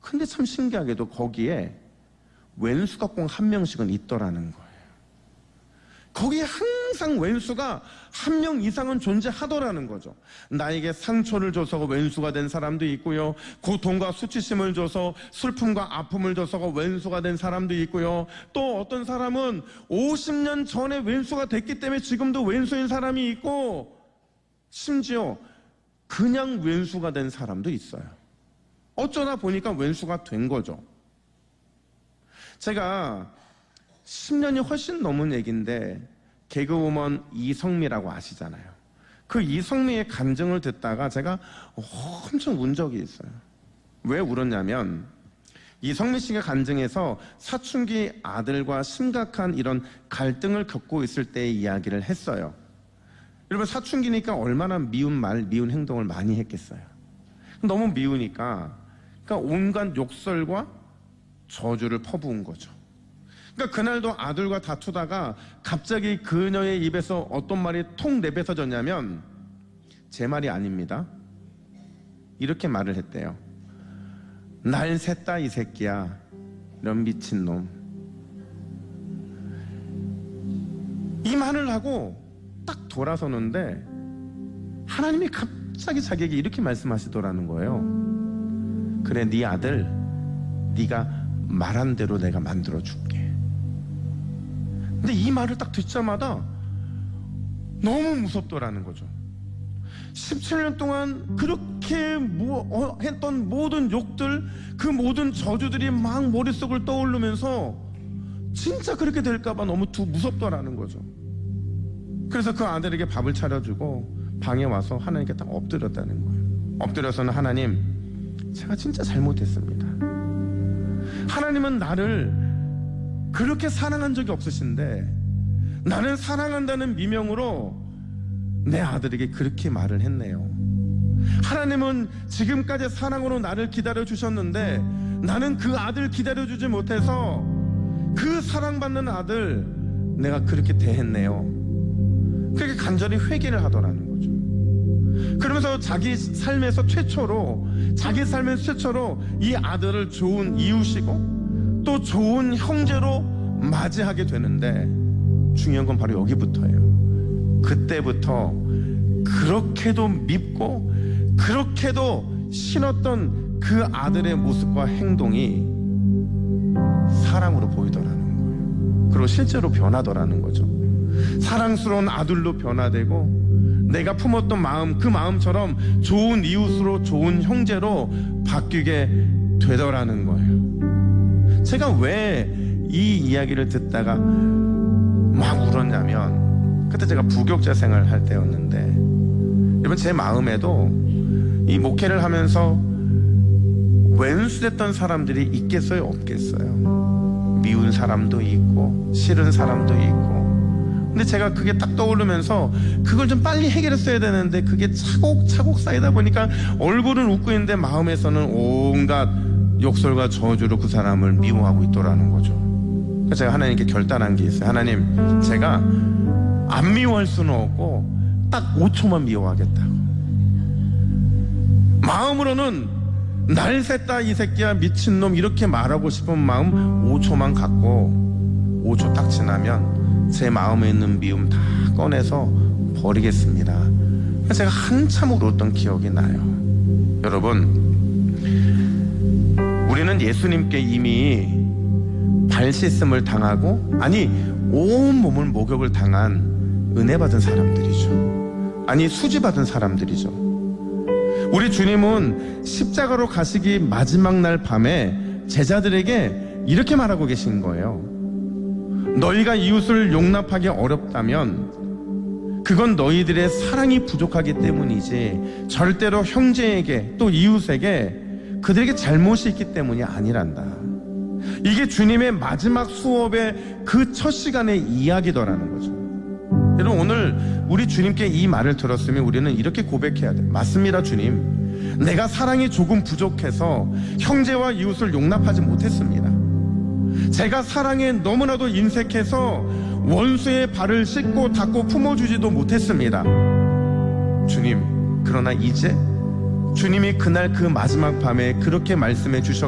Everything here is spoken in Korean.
근데 참 신기하게도 거기에 왼수가 꼭 한 명씩은 있더라는 거예요. 거기에 항상 왼수가 한 명 이상은 존재하더라는 거죠. 나에게 상처를 줘서 왼수가 된 사람도 있고요, 고통과 수치심을 줘서 슬픔과 아픔을 줘서 왼수가 된 사람도 있고요, 또 어떤 사람은 50년 전에 왼수가 됐기 때문에 지금도 왼수인 사람이 있고, 심지어 그냥 왼수가 된 사람도 있어요. 어쩌다 보니까 왼수가 된 거죠. 제가 10년이 훨씬 넘은 얘기인데, 개그우먼 이성미라고 아시잖아요. 그 이성미의 간증을 듣다가 제가 엄청 운 적이 있어요. 왜 울었냐면, 이성미 씨가 간증해서 사춘기 아들과 심각한 이런 갈등을 겪고 있을 때의 이야기를 했어요. 여러분, 사춘기니까 얼마나 미운 말, 미운 행동을 많이 했겠어요. 너무 미우니까 그러니까 온갖 욕설과 저주를 퍼부은 거죠. 그러니까 그날도 아들과 다투다가 갑자기 그녀의 입에서 어떤 말이 통 내뱉어졌냐면, 제 말이 아닙니다. 이렇게 말을 했대요. 날 샜다 이 새끼야, 이런 미친놈. 이 말을 하고 딱 돌아서는데 하나님이 갑자기 자기에게 이렇게 말씀하시더라는 거예요. 그래, 네 아들 네가 말한 대로 내가 만들어줄게. 근데 이 말을 딱 듣자마자 너무 무섭더라는 거죠. 17년 동안 그렇게 했던 모든 욕들, 그 모든 저주들이 막 머릿속을 떠오르면서 진짜 그렇게 될까봐 너무 무섭더라는 거죠. 그래서 그 아들에게 밥을 차려주고 방에 와서 하나님께 딱 엎드렸다는 거예요. 엎드려서는, 하나님, 제가 진짜 잘못했습니다. 하나님은 나를 그렇게 사랑한 적이 없으신데 나는 사랑한다는 미명으로 내 아들에게 그렇게 말을 했네요. 하나님은 지금까지 사랑으로 나를 기다려주셨는데 나는 그 아들 기다려주지 못해서 그 사랑받는 아들 내가 그렇게 대했네요. 그렇게 간절히 회개를 하더라는 거죠. 그러면서 자기 삶에서 최초로 이 아들을 좋은 이웃이고 또 좋은 형제로 맞이하게 되는데, 중요한 건 바로 여기부터예요. 그때부터 그렇게도 밉고 그렇게도 싫었던 그 아들의 모습과 행동이 사랑으로 보이더라는 거예요. 그리고 실제로 변하더라는 거죠. 사랑스러운 아들로 변화되고 내가 품었던 마음, 그 마음처럼 좋은 이웃으로, 좋은 형제로 바뀌게 되더라는 거예요. 제가 왜 이 이야기를 듣다가 막 울었냐면, 그때 제가 부교육자 생활을 할 때였는데, 여러분, 제 마음에도 이 목회를 하면서 왼수됐던 사람들이 있겠어요, 없겠어요? 미운 사람도 있고 싫은 사람도 있고. 근데 제가 그게 딱 떠오르면서 그걸 좀 빨리 해결했어야 되는데 그게 차곡차곡 쌓이다 보니까 얼굴은 웃고 있는데 마음에서는 온갖 욕설과 저주로 그 사람을 미워하고 있더라는 거죠. 그래서 제가 하나님께 결단한 게 있어요. 하나님, 제가 안 미워할 수는 없고 딱 5초만 미워하겠다고. 마음으로는 날 샜다 이 새끼야, 미친놈, 이렇게 말하고 싶은 마음 5초만 갖고 5초 딱 지나면 제 마음에 있는 미움 다 꺼내서 버리겠습니다. 그래서 제가 한참 울었던 기억이 나요. 여러분, 우리는 예수님께 이미 발 씻음을 당하고, 아니 온몸을 목욕을 당한 은혜 받은 사람들이죠. 아니 수지 받은 사람들이죠. 우리 주님은 십자가로 가시기 마지막 날 밤에 제자들에게 이렇게 말하고 계신 거예요. 너희가 이웃을 용납하기 어렵다면 그건 너희들의 사랑이 부족하기 때문이지 절대로 형제에게 또 이웃에게 그들에게 잘못이 있기 때문이 아니란다. 이게 주님의 마지막 수업의 그 첫 시간의 이야기더라는 거죠. 여러분, 오늘 우리 주님께 이 말을 들었으면 우리는 이렇게 고백해야 돼요. 맞습니다, 주님. 내가 사랑이 조금 부족해서 형제와 이웃을 용납하지 못했습니다. 제가 사랑에 너무나도 인색해서 원수의 발을 씻고 닦고 품어주지도 못했습니다. 주님, 그러나 이제 주님이 그날 그 마지막 밤에 그렇게 말씀해 주셨